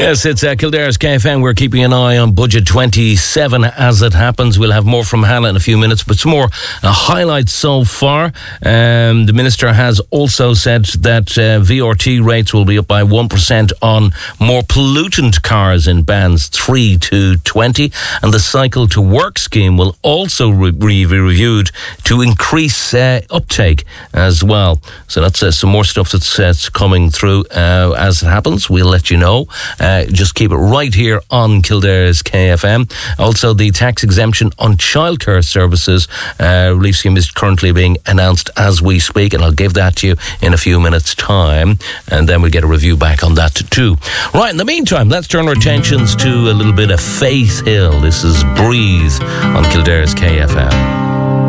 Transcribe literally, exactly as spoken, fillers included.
Yes, it's uh, Kildare's K F M. We're keeping an eye on Budget twenty-seven as it happens. We'll have more from Hannah in a few minutes, but some more uh, highlights so far. Um, the Minister has also said that uh, V R T rates will be up by one percent on more pollutant cars in bands three to twenty, and the Cycle to Work scheme will also re- be reviewed to increase uh, uptake as well. So that's uh, some more stuff that's, uh, that's coming through uh, as it happens. We'll let you know. Uh, just keep it right here on Kildare's K F M. Also, the tax exemption on childcare services uh, relief scheme is currently being announced as we speak, and I'll give that to you in a few minutes' time, and then we'll get a review back on that too. Right, in the meantime, let's turn our attentions to a little bit of Faith Hill. This is Breathe on Kildare's K F M.